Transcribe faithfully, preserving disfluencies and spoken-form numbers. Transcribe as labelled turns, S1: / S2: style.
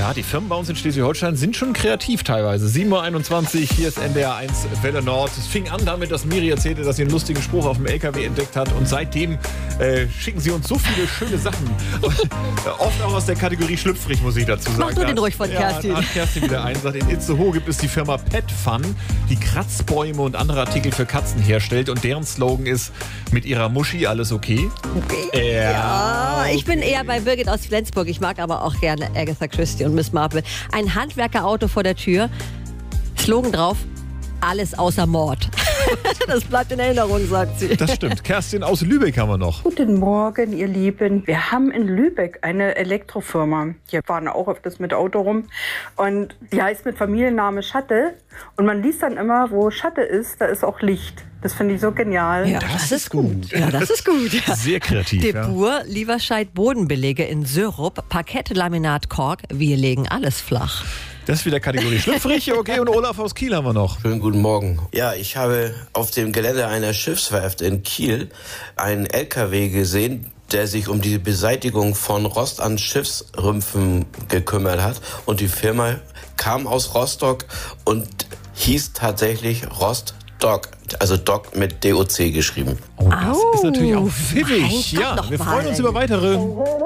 S1: Ja, die Firmen bei uns in Schleswig-Holstein sind schon kreativ teilweise. sieben Uhr einundzwanzig, hier ist N D R eins Welle Nord. Es fing an damit, dass Miri erzählte, dass sie einen lustigen Spruch auf dem L K W entdeckt hat. Und seitdem äh, schicken sie uns so viele schöne Sachen. Oft auch aus der Kategorie schlüpfrig, muss ich dazu sagen.
S2: Mach du den ruhig von Kerstin.
S1: Ja, hat Kerstin wieder ein. Sagt, in Itzehoe gibt es die Firma Pet Fun, die Kratzbäume und andere Artikel für Katzen herstellt. Und deren Slogan ist, mit ihrer Muschi alles okay?
S2: Okay.
S1: Ja,
S2: ja, ich bin eher bei Birgit aus Flensburg. Ich mag aber auch gerne Agatha Christie und Miss Marple. Ein Handwerkerauto vor der Tür. Slogan drauf, alles außer Mord. Das bleibt in Erinnerung, sagt sie.
S1: Das stimmt. Kerstin aus Lübeck haben wir noch.
S3: Guten Morgen, ihr Lieben. Wir haben in Lübeck eine Elektrofirma. Die fahren auch öfters mit Auto rum. Und die heißt mit Familienname Schatte. Und man liest dann immer, wo Schatte ist, da ist auch Licht. Das finde ich so genial.
S2: Ja, das, das ist gut. gut. Ja, das ist gut. Ja.
S1: Sehr kreativ.
S2: Depur, ja. Lieberscheid Bodenbelege in Syrup, Parkett, Laminat, Kork. Wir legen alles flach.
S1: Das ist wieder Kategorie schlüpfrig. Okay, und Olaf aus Kiel haben wir noch.
S4: Schönen guten Morgen. Ja, ich habe auf dem Gelände einer Schiffswerft in Kiel einen L K W gesehen, der sich um die Beseitigung von Rost an Schiffsrümpfen gekümmert hat. Und die Firma kam aus Rostock und hieß tatsächlich Rostock. Also Doc mit D O C geschrieben.
S1: Oh, das ist natürlich auch pfiffig. Ja, wir freuen uns über weitere.